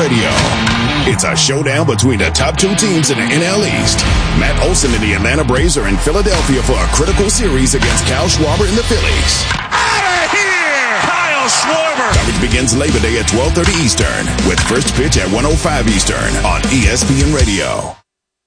Radio. It's a showdown between the top two teams in the NL East. Matt Olson and the Atlanta Braves are in Philadelphia for a critical series against Kyle Schwarber and the Phillies. Out of here! Kyle Schwarber! Coverage begins Labor Day at 12:30 Eastern with first pitch at 1:05 Eastern on ESPN Radio.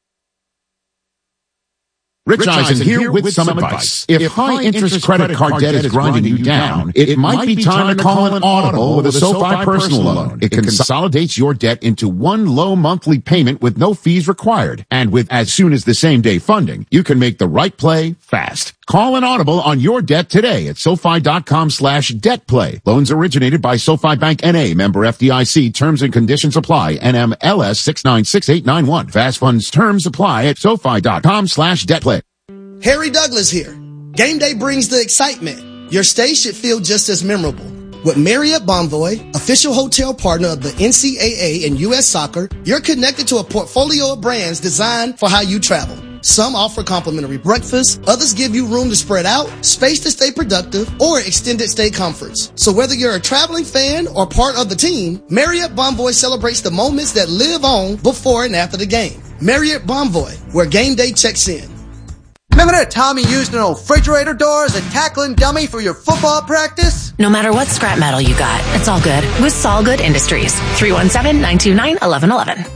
Rich Eisen here with some advice. If high-interest credit card debt is grinding you down, it might be time to call an Audible with a SoFi personal loan. It consolidates your debt into one low monthly payment with no fees required. And with as soon as the same-day funding, you can make the right play fast. Call an Audible on your debt today at SoFi.com/debtplay. Loans originated by SoFi Bank N.A., member FDIC. Terms and conditions apply. NMLS 696891. Fast funds terms apply at SoFi.com/debtplay. Harry Douglas here. Game day brings the excitement. Your stay should feel just as memorable. With Marriott Bonvoy, official hotel partner of the NCAA and U.S. Soccer, you're connected to a portfolio of brands designed for how you travel. Some offer complimentary breakfast, others give you room to spread out, space to stay productive, or extended stay comforts. So whether you're a traveling fan or part of the team, Marriott Bonvoy celebrates the moments that live on before and after the game. Marriott Bonvoy, where game day checks in. Remember that time you used an old refrigerator door as a tackling dummy for your football practice? No matter what scrap metal you got, it's all good with Solgood Industries. 317-929-1111.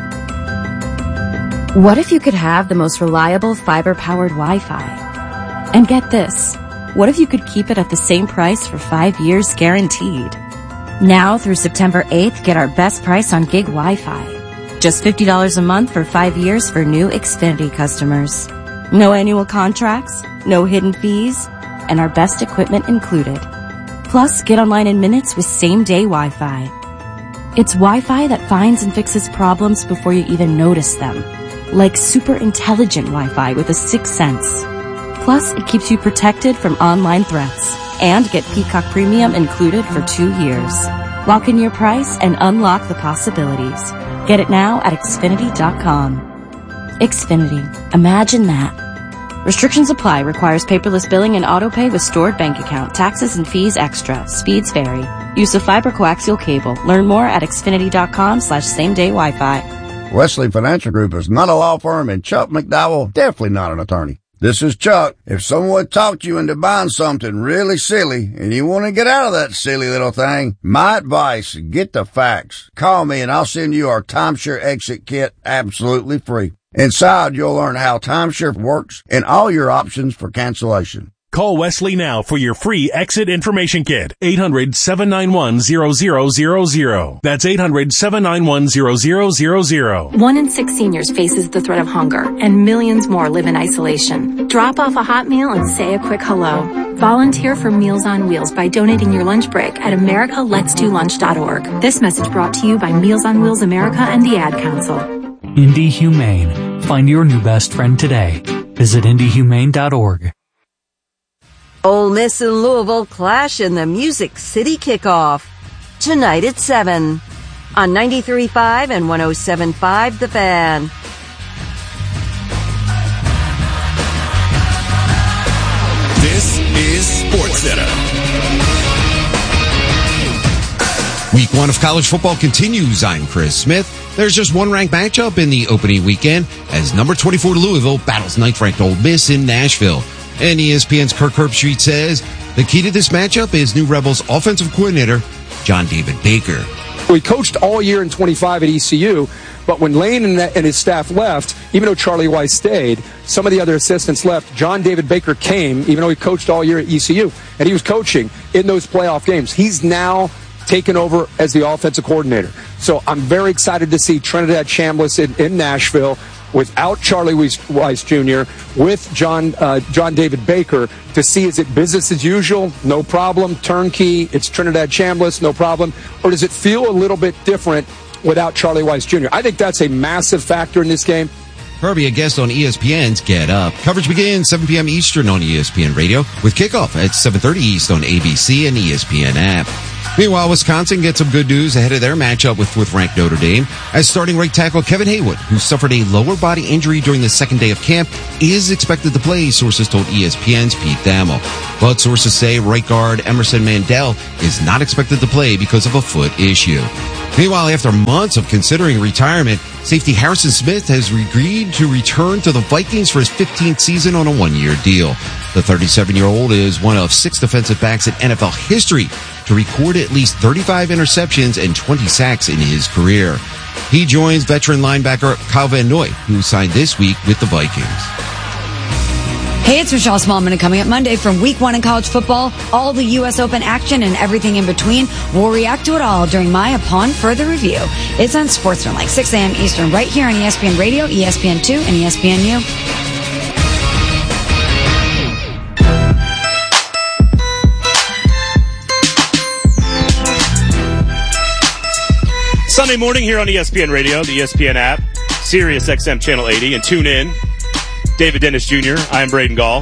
What if you could have the most reliable fiber-powered Wi-Fi? And get this, what if you could keep it at the same price for 5 years guaranteed? Now through September 8th, get our best price on gig Wi-Fi. Just $50 a month for 5 years for new Xfinity customers. No annual contracts, no hidden fees, and our best equipment included. Plus, get online in minutes with same-day Wi-Fi. It's Wi-Fi that finds and fixes problems before you even notice them. Like super intelligent Wi-Fi with a sixth sense. Plus, it keeps you protected from online threats. And get Peacock Premium included for 2 years. Lock in your price and unlock the possibilities. Get it now at Xfinity.com. Xfinity. Imagine that. Restrictions apply. Requires paperless billing and autopay with stored bank account. Taxes and fees extra. Speeds vary. Use of fiber coaxial cable. Learn more at Xfinity.com/same-day Wi-Fi. Wesley Financial Group is not a law firm, and Chuck McDowell definitely not an attorney. This is Chuck. If someone talked you into buying something really silly and you want to get out of that silly little thing, my advice, get the facts. Call me and I'll send you our timeshare exit kit absolutely free. Inside, you'll learn how timeshare works and all your options for cancellation. Call Wesley now for your free exit information kit. 800-791-0000. That's 800-791-0000. 1 in 6 seniors faces the threat of hunger, and millions more live in isolation. Drop off a hot meal and say a quick hello. Volunteer for Meals on Wheels by donating your lunch break at americaletsdolunch.org. This message brought to you by Meals on Wheels America and the Ad Council. Indy Humane. Find your new best friend today. Visit indyhumane.org. Ole Miss and Louisville clash in the Music City Kickoff. Tonight at 7 on 93.5 and 107.5 The Fan. This is SportsCenter. Week 1 of college football continues. I'm Chris Smith. There's just one ranked matchup in the opening weekend as number 24 Louisville battles ninth-ranked Ole Miss in Nashville. And ESPN's Kirk Herbstreit says the key to this matchup is new Rebels offensive coordinator John David Baker. We coached all year in 25 at ECU, but when Lane and his staff left, even though Charlie Weiss stayed, some of the other assistants left. John David Baker came, even though he coached all year at ECU, and he was coaching in those playoff games. He's now taken over as the offensive coordinator. So I'm very excited to see Trinidad Chambliss in Nashville without Charlie Weiss Jr., with John David Baker, to see, is it business as usual, no problem, turnkey, it's Trinidad Chambliss, no problem, or does it feel a little bit different without Charlie Weiss Jr.? I think that's a massive factor in this game. Herbie, a guest on ESPN's Get Up. Coverage begins 7 p.m. Eastern on ESPN Radio, with kickoff at 7:30 East on ABC and ESPN app. Meanwhile, Wisconsin gets some good news ahead of their matchup with fourth-ranked Notre Dame, as starting right tackle Kevin Haywood, who suffered a lower body injury during the second day of camp, is expected to play, sources told ESPN's Pete Thamel. But sources say right guard Emerson Mandel is not expected to play because of a foot issue. Meanwhile, after months of considering retirement, safety Harrison Smith has agreed to return to the Vikings for his 15th season on a one-year deal. The 37-year-old is one of 6 defensive backs in NFL history to record at least 35 interceptions and 20 sacks in his career. He joins veteran linebacker Kyle Van Noy, who signed this week with the Vikings. Hey, it's Michelle Smallman, and coming up Monday from Week 1 in college football, all the U.S. Open action and everything in between. We'll react to it all during my Upon Further Review. It's on Sportsmanlike, 6 a.m. Eastern, right here on ESPN Radio, ESPN2, and ESPNU. Sunday morning here on ESPN Radio, the ESPN app, Sirius XM Channel 80, and tune in. David Dennis Jr., I am Braden Gall.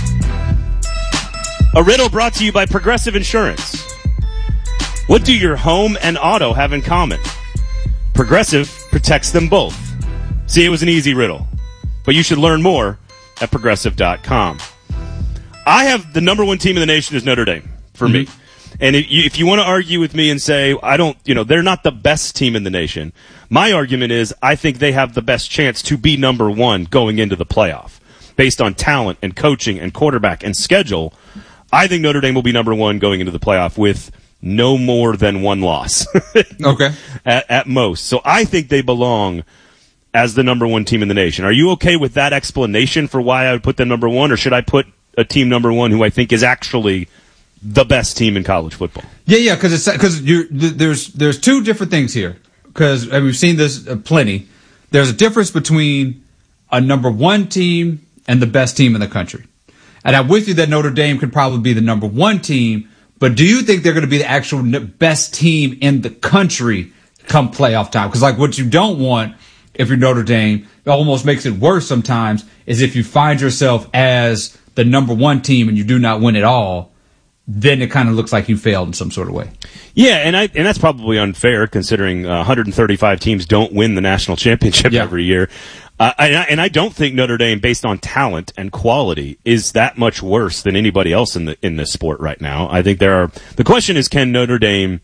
A riddle brought to you by Progressive Insurance. What do your home and auto have in common? Progressive protects them both. See, it was an easy riddle, but you should learn more at Progressive.com. I have the number one team in the nation is Notre Dame for me. And if you want to argue with me and say, they're not the best team in the nation, my argument is I think they have the best chance to be number one going into the playoff. Based on talent and coaching and quarterback and schedule, I think Notre Dame will be number one going into the playoff with no more than one loss. Okay. At most. So I think they belong as the number one team in the nation. Are you okay with that explanation for why I would put them number one, or should I put a team number one who I think is actually the best team in college football? Yeah, because there's two different things here. Because we've seen this plenty. There's a difference between a number one team and the best team in the country. And I'm with you that Notre Dame could probably be the number one team, but do you think they're going to be the actual best team in the country come playoff time? Because what you don't want if you're Notre Dame, it almost makes it worse sometimes, is if you find yourself as the number one team and you do not win at all, then it kind of looks like you failed in some sort of way. Yeah, and that's probably unfair considering 135 teams don't win the national championship every year. And I don't think Notre Dame, based on talent and quality, is that much worse than anybody else in this sport right now. I think the question is, can Notre Dame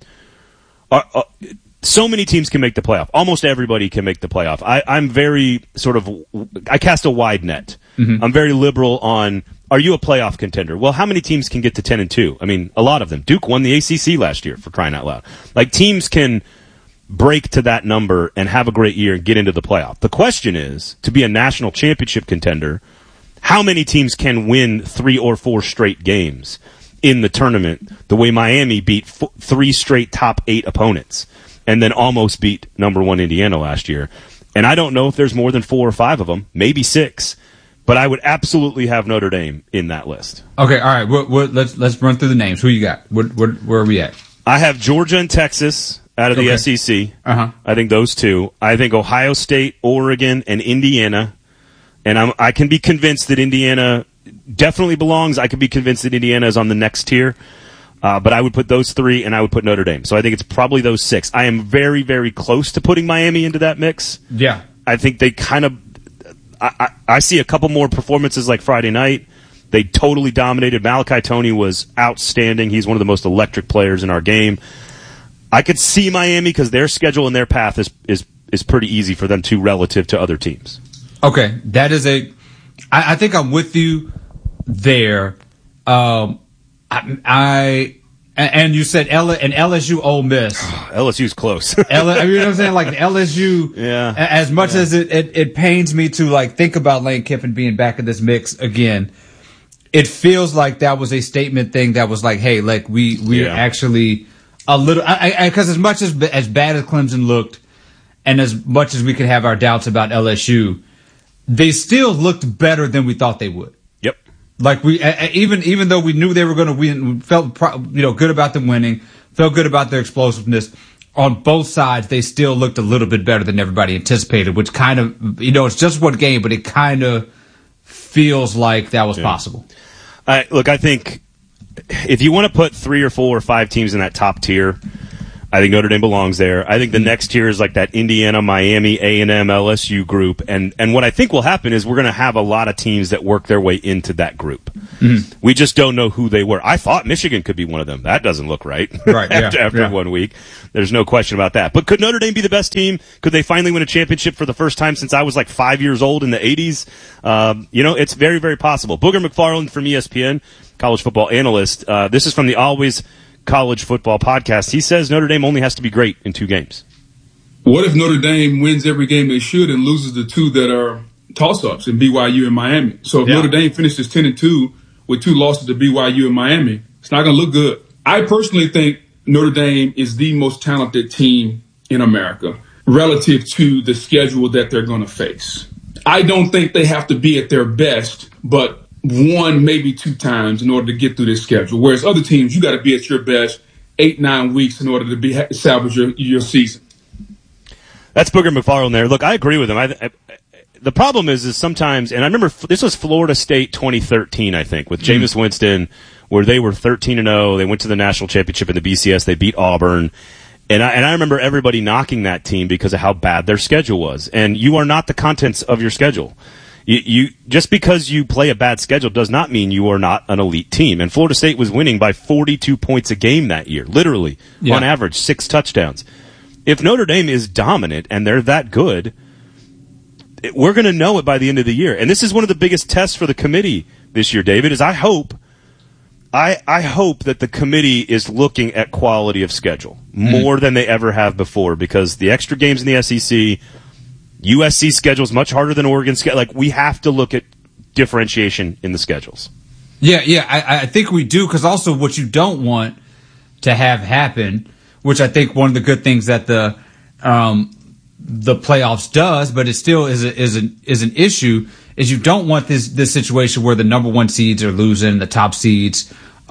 so many teams can make the playoff. Almost everybody can make the playoff. I'm very I cast a wide net. Mm-hmm. I'm very liberal on, are you a playoff contender? Well, how many teams can get to 10-2? I mean, a lot of them. Duke won the ACC last year, for crying out loud. Teams can break to that number and have a great year and get into the playoff. The question is, to be a national championship contender, how many teams can win 3 or 4 straight games in the tournament the way Miami beat 3 straight top 8 opponents and then almost beat number 1 Indiana last year? And I don't know if there's more than 4 or 5 of them, maybe 6. But I would absolutely have Notre Dame in that list. Okay, all right. Let's run through the names. Who you got? Where are we at? I have Georgia and Texas out of the SEC. Uh-huh. I think those 2. I think Ohio State, Oregon, and Indiana. And I can be convinced that Indiana definitely belongs. I can be convinced that Indiana is on the next tier. But I would put those 3, and I would put Notre Dame. So I think it's probably those 6. I am very, very close to putting Miami into that mix. Yeah. I think they kind of... I see a couple more performances like Friday night. They totally dominated. Malachi Toney was outstanding. He's one of the most electric players in our game. I could see Miami because their schedule and their path is pretty easy for them too relative to other teams. Okay, that is I think I'm with you there. And you said LSU Ole Miss. LSU's close. You know what I'm saying? Like LSU, as much as it pains me to think about Lane Kiffin being back in this mix again, it feels like that was a statement thing that was like, hey, we are actually a little, because as much as bad as Clemson looked and as much as we could have our doubts about LSU, they still looked better than we thought they would. We even though we knew they were going to win, we felt good about them winning, felt good about their explosiveness. On both sides, they still looked a little bit better than everybody anticipated, which kind of it's just one game, but it kind of feels like that was possible. Look, I think if you want to put 3 or 4 or 5 teams in that top tier, I think Notre Dame belongs there. I think the next tier is like that Indiana, Miami, A&M, LSU group. And what I think will happen is we're going to have a lot of teams that work their way into that group. We just don't know who they were. I thought Michigan could be one of them. That doesn't look right. Right. after 1 week. There's no question about that. But could Notre Dame be the best team? Could they finally win a championship for the first time since I was like 5 years old in the 80s? It's very, very possible. Booger McFarland from ESPN, college football analyst. This is from the Always College Football podcast. He says Notre Dame only has to be great in 2 games. What if Notre Dame wins every game they should and loses the 2 that are toss-ups in BYU and Miami? So if Notre Dame finishes 10-2 with 2 losses to BYU and Miami, it's not going to look good. I personally think Notre Dame is the most talented team in America relative to the schedule that they're going to face. I don't think they have to be at their best, but 1, maybe 2 times in order to get through this schedule. Whereas other teams, you got to be at your best 8-9 weeks in order to salvage your season. That's Booger McFarland there. Look, I agree with him. The problem is sometimes, and I remember this was Florida State 2013, I think, with Jameis Winston, where they were 13-0. They went to the national championship in the BCS. They beat Auburn. And I remember everybody knocking that team because of how bad their schedule was. And you are not the contents of your schedule. You just because you play a bad schedule does not mean you are not an elite team. And Florida State was winning by 42 points a game that year, literally, on average, 6 touchdowns. If Notre Dame is dominant and they're that good, we're going to know it by the end of the year. And this is one of the biggest tests for the committee this year, David, is I hope that the committee is looking at quality of schedule more than they ever have before, because the extra games in the SEC, USC schedule is much harder than Oregon's schedule. Like, we have to look at differentiation in the schedules. Yeah, I think we do, because also what you don't want to have happen, which I think one of the good things that the playoffs does, but it still is an issue, is you don't want this situation where the number 1 seeds are losing, the top seeds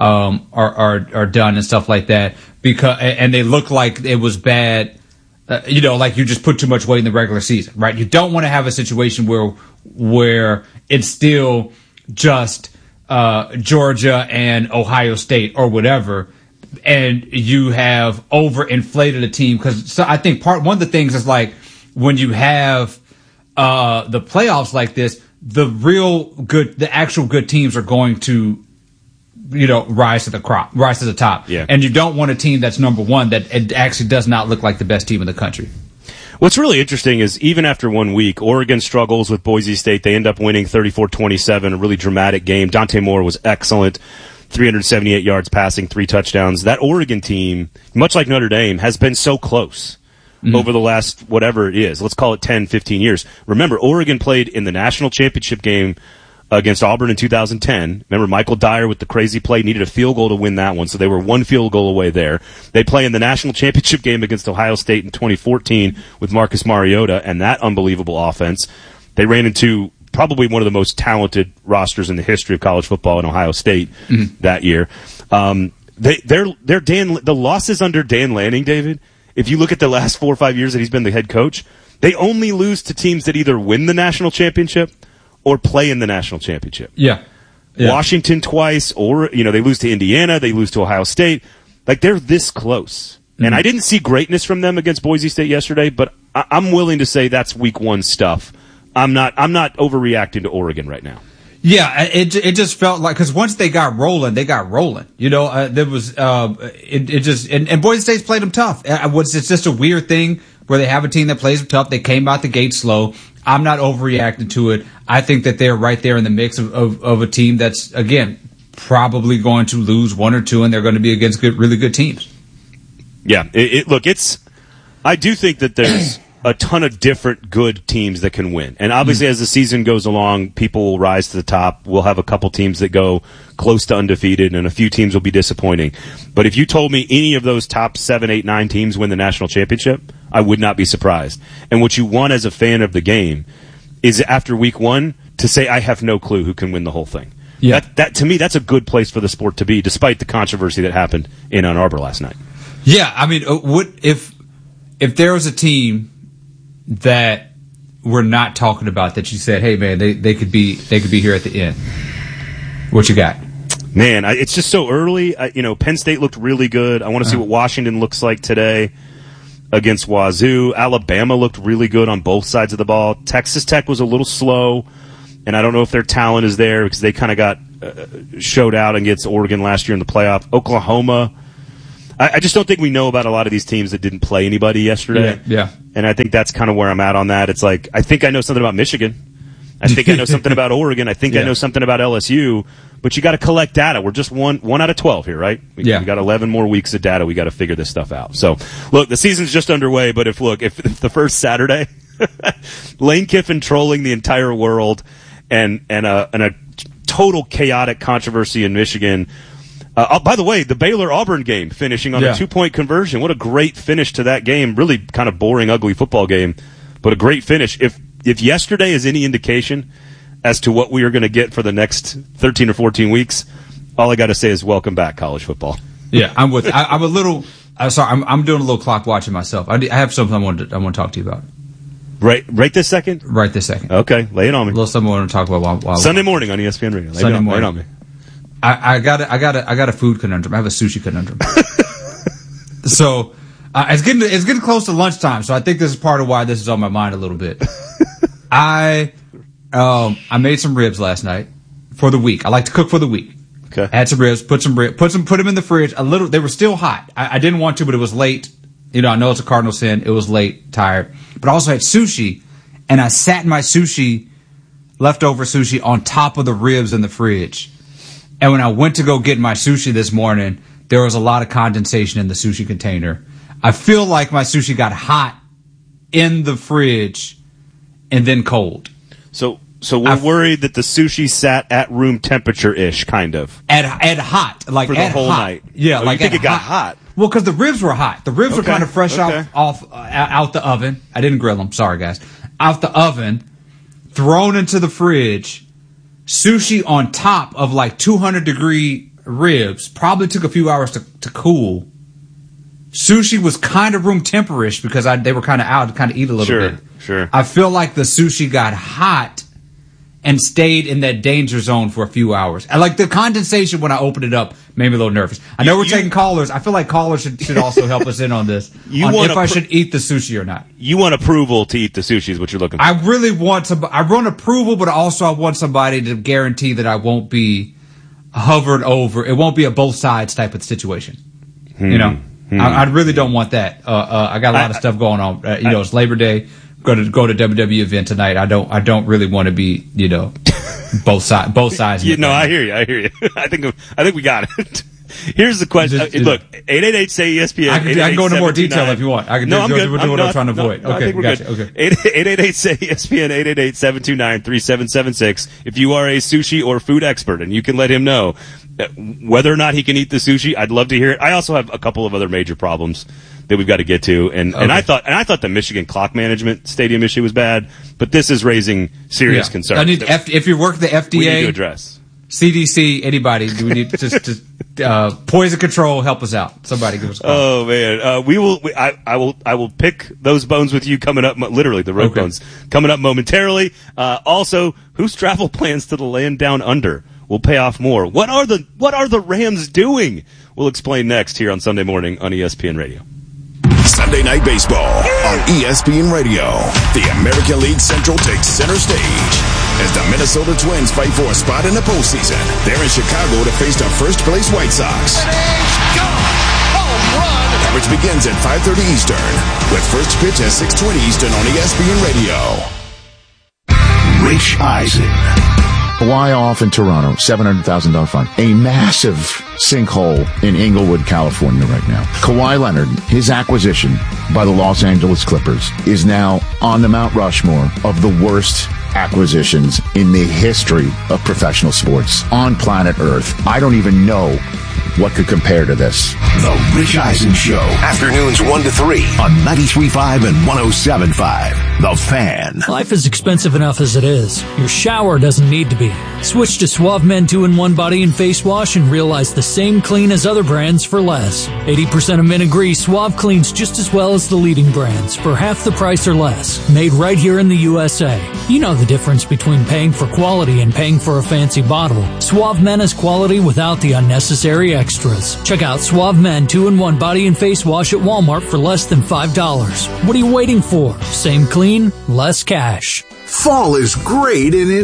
are done and stuff like that, and they look like it was bad. Like you just put too much weight in the regular season, right? You don't want to have a situation where it's still just Georgia and Ohio State or whatever, and you have overinflated a team. Because I think one of the things is, like, when you have the playoffs like this, the actual good teams are going to, rise to the top. Yeah. And you don't want a team that's number 1 that it actually does not look like the best team in the country. What's really interesting is even after 1 week, Oregon struggles with Boise State. They end up winning 34-27, a really dramatic game. Dante Moore was excellent. 378 yards passing, 3 touchdowns. That Oregon team, much like Notre Dame, has been so close over the last, whatever it is, let's call it 10, 15 years. Remember, Oregon played in the national championship game against Auburn in 2010. Remember, Michael Dyer with the crazy play needed a field goal to win that one, so they were 1 field goal away there. They play in the national championship game against Ohio State in 2014 with Marcus Mariota and that unbelievable offense. They ran into probably one of the most talented rosters in the history of college football in Ohio State that year. The losses under Dan Lanning, David, if you look at the last 4 or 5 years that he's been the head coach, they only lose to teams that either win the national championship or play in the national championship. Yeah. Washington twice, or, they lose to Indiana, they lose to Ohio State. Like, they're this close. And I didn't see greatness from them against Boise State yesterday, but I'm willing to say that's week 1 stuff. I'm not overreacting to Oregon right now. Yeah, it just felt like, because once they got rolling, there was and Boise State's played them tough. It's just a weird thing where they have a team that plays them tough. They came out the gate slow. I'm not overreacting to it. I think that they're right there in the mix of a team that's, again, probably going to lose 1 or 2, and they're going to be against really good teams. Yeah, I do think that there's a ton of different good teams that can win. And obviously, as the season goes along, people will rise to the top. We'll have a couple teams that go close to undefeated, and a few teams will be disappointing. But if you told me any of those top 7, 8, 9 teams win the national championship, I would not be surprised. And what you want as a fan of the game is, after week 1, to say, I have no clue who can win the whole thing. Yeah. That to me, that's a good place for the sport to be, despite the controversy that happened in Ann Arbor last night. Yeah, I mean, what if there was a team that we're not talking about that you said, hey man, they could be here at the end? What you got? Man, it's just so early. Penn State looked really good. I want to see what Washington looks like today against Wazoo. Alabama looked really good on both sides of the ball. Texas Tech was a little slow, and I don't know if their talent is there because they kind of got showed out against Oregon last year in the playoff. Oklahoma. I just don't think we know about a lot of these teams that didn't play anybody yesterday. Yeah. And I think that's kind of where I'm at on that. It's like, I think I know something about Michigan. I think I know something about Oregon. I think I know something about LSU. But you got to collect data. We're just one out of 12 here, right? We got 11 more weeks of data. We got to figure this stuff out. So, look, the season's just underway. But if the first Saturday, Lane Kiffin trolling the entire world and a total chaotic controversy in Michigan. By the way, the Baylor-Auburn game finishing on a 2-point conversion. What a great finish to that game. Really kind of boring, ugly football game, but a great finish. If yesterday is any indication as to what we are going to get for the next 13 or 14 weeks, all I got to say is welcome back, college football. Yeah, I'm with. I'm a little. Sorry, I'm doing a little clock watching myself. I have something I want to talk to you about. Right this second? Right this second. Okay, lay it on me. A little something I want to talk about while Sunday morning on ESPN Radio. Sunday morning. Lay it on me. I got a food conundrum. I have a sushi conundrum. So it's getting close to lunchtime. So I think this is part of why this is on my mind a little bit. I made some ribs last night for the week. I like to cook for the week. Okay. I had some ribs, put them in the fridge. They were still hot. I didn't want to, but it was late. I know it's a cardinal sin. It was late, tired. But I also had sushi, and I sat my leftover sushi on top of the ribs in the fridge. And when I went to go get my sushi this morning, there was a lot of condensation in the sushi container. I feel like my sushi got hot in the fridge and then cold. So we're worried that the sushi sat at room temperature-ish, kind of. At hot. Like for the whole hot. night. Yeah. Like you think it got hot? Well, because the ribs were hot. The ribs were kind of fresh out the oven. I didn't grill them. Sorry, guys. Out the oven, thrown into the fridge. Sushi on top of like 200-degree ribs. Probably took a few hours to cool. Sushi was kind of room temperish because they were kind of out to kind of eat a little bit. Sure. I feel like the sushi got hot and stayed in that danger zone for a few hours. And like the condensation when I opened it up made me a little nervous. I know we're taking callers. I feel like callers should also help us in on this. If I should eat the sushi or not. You want approval to eat the sushi is what you're looking for. I really want I want approval, but also I want somebody to guarantee that I won't be hovered over. It won't be a both sides type of situation. I really don't want that. I got a lot of stuff going on. It's Labor Day. Go to WWE event tonight. I don't really want to be, both sides. I hear you. I think we got it. Here's the question. Look, 888 say ESPN. I can go into more detail if you want. I can do what I'm trying to avoid. Okay, gotcha. Okay. 888 say ESPN. 888-729-3776. If you are a sushi or food expert and you can let him know whether or not he can eat the sushi, I'd love to hear it. I also have a couple of other major problems that we've got to get to, and I thought the Michigan clock management stadium issue was bad, but this is raising serious concerns. If you work the FDA, we need to address CDC, anybody, do we need to poison control? Help us out. Somebody give us a call. Oh man, I will pick those bones with you coming up. Literally, the road bones coming up momentarily. Also, whose travel plans to the land down under will pay off more? What are the Rams doing? We'll explain next here on Sunday morning on ESPN Radio. Sunday Night Baseball on ESPN Radio. The American League Central takes center stage as the Minnesota Twins fight for a spot in the postseason. They're in Chicago to face the first-place White Sox. Coverage begins at 5:30 Eastern with first pitch at 6:20 Eastern on ESPN Radio. Rich Eisen. Hawaii off in Toronto, $700,000 fine. A massive sinkhole in Inglewood, California right now. Kawhi Leonard, his acquisition by the Los Angeles Clippers, is now on the Mount Rushmore of the worst acquisitions in the history of professional sports on planet Earth. I don't even know what could compare to this. The Rich Eisen Show. Afternoons 1 to 3 on 93.5 and 107.5. The Fan. Life is expensive enough as it is. Your shower doesn't need to be. Switch to Suave Men 2-in-1 Body and Face Wash and realize the same clean as other brands for less. 80% of men agree Suave cleans just as well as the leading brands for half the price or less. Made right here in the USA. You know the difference between paying for quality and paying for a fancy bottle. Suave Men is quality without the unnecessary extras. Check out Suave Men 2-in-1 Body and Face Wash at Walmart for less than $5. What are you waiting for? Same clean, less cash. Fall is great in Indy.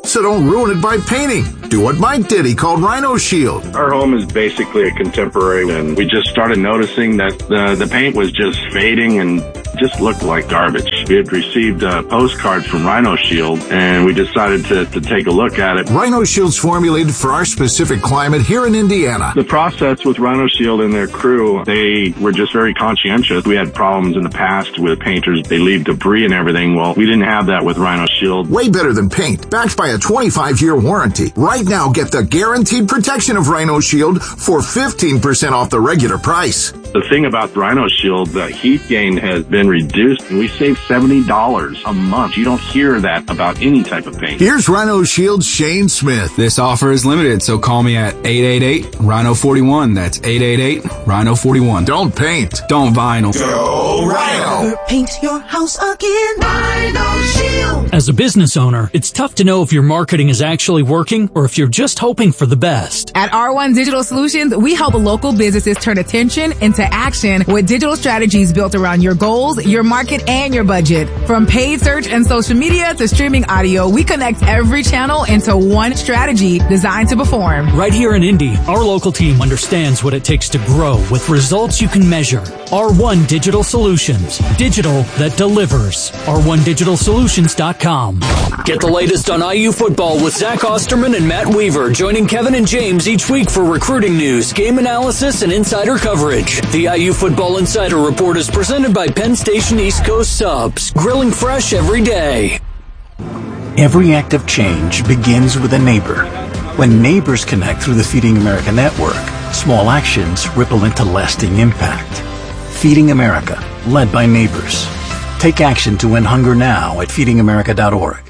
So don't ruin it by painting. Do what Mike did. He called Rhino Shield. Our home is basically a contemporary, and we just started noticing that the paint was just fading and just looked like garbage. We had received a postcard from Rhino Shield, and we decided to take a look at it. Rhino Shield's formulated for our specific climate here in Indiana. The process with Rhino Shield and their crew, they were just very conscientious. We had problems in the past with painters. They leave debris and everything. Well, we didn't have that with Rhino Shield. Way better than paint, backed by a 25-year warranty. Right now, get the guaranteed protection of Rhino Shield for 15% off the regular price. The thing about Rhino Shield, the heat gain has been reduced, and we save $70 a month. You don't hear that about any type of paint. Here's Rhino Shield's Shane Smith. This offer is limited, so call me at 888-RHINO-41. That's 888-RHINO-41. Don't paint. Don't vinyl. Go Rhino. Paint your house again. Rhino Shield. As a business owner, it's tough to know if your marketing is actually working or if you're just hoping for the best. At R1 Digital Solutions, we help local businesses turn attention into action with digital strategies built around your goals, your market, and your budget. From paid search and social media to streaming audio, we connect every channel into one strategy designed to perform. Right here in Indy, our local team understands what it takes to grow with results you can measure. R1 Digital Solutions. Digital that delivers. R1DigitalSolutions.com. Get the latest on IU football with Zach Osterman and Matt Weaver, joining Kevin and James each week for recruiting news, game analysis, and insider coverage. The IU Football Insider Report is presented by Penn Station East Coast Subs, grilling fresh every day. Every act of change begins with a neighbor. When neighbors connect through the Feeding America network, small actions ripple into lasting impact. Feeding America, led by neighbors. Take action to end hunger now at feedingamerica.org.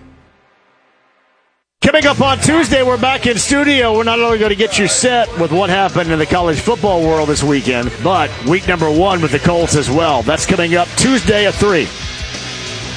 Coming up on Tuesday, we're back in studio. We're not only going to get you set with what happened in the college football world this weekend, but week number 1 with the Colts as well. That's coming up Tuesday at 3.